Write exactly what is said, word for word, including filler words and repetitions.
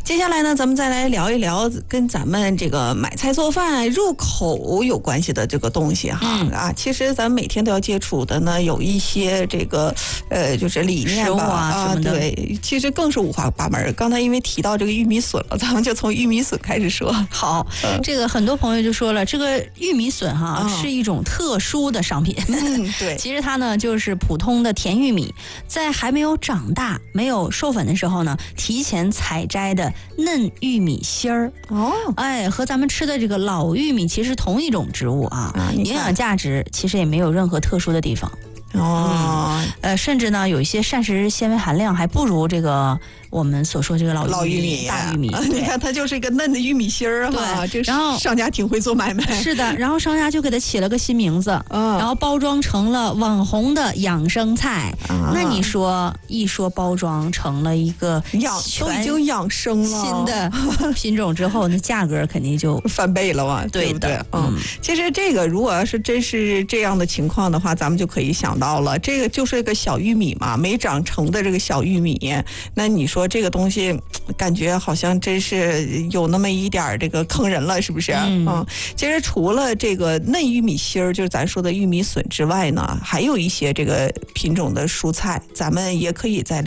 接下来呢，咱们再来聊一聊跟咱们这个买菜做饭入口有关系的这个东西哈、嗯、啊，其实咱们每天都要接触的呢，有一些这个呃，就是理念吧啊什么的。 对，其实更是五花八门。刚才因为提到这个玉米笋了，咱们就从玉米笋开始说。 好，嗯、这个很多朋友就说了，这个玉米笋哈、嗯、是一种特殊的商品。 嗯，对， 其实它呢就是普通的甜玉米，在还没有长大、没有授粉的时候呢，提前采摘的嫩玉米芯儿。 哦， 哎，和咱们吃的这个老玉米其实同一种植物啊，啊营养价值其实也没有任何特殊的地方。 哦、 嗯，呃，甚至呢，有一些膳食纤维含量还不如这个我们所说这个老老玉米、大玉米。 啊、你看，它就是一个嫩的玉米芯儿哈。 对， 然后商家挺会做买卖。 是的，然后商家就给它起了个新名字，嗯，然后包装成了网红的养生菜。啊、那你说，一说包装成了一个养都已经养生了新的品种之后，那价格肯定就翻倍了嘛，对不对？嗯，其实这个如果要是真是这样的情况的话，咱们就可以想到了，这个就是一个小玉米嘛，没长成的这个小玉米，那你说这个东西，感觉好像真是有那么一点这个坑人了，是不是？嗯，嗯其实除了这个嫩玉米芯儿，就是咱说的玉米笋之外呢，还有一些这个品种的蔬菜，咱们也可以在